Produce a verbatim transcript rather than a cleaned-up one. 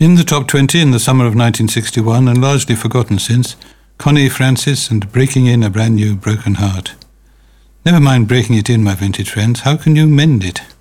In the top twenty in the summer of nineteen sixty-one, and largely forgotten since, Connie Francis and Breaking In a Brand New Broken Heart. Never mind breaking it in, my vintage friends. How can you mend it?